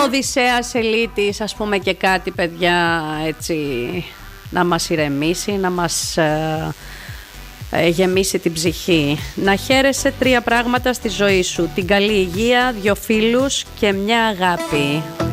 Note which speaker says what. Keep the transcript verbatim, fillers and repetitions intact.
Speaker 1: Οδυσσέας Ελίτης, ας πούμε, και κάτι, παιδιά, έτσι, να μας ηρεμήσει, να μας ε, ε, γεμίσει την ψυχή. Να χαίρεσαι τρία πράγματα στη ζωή σου: την καλή υγεία, δυο φίλους και μια αγάπη.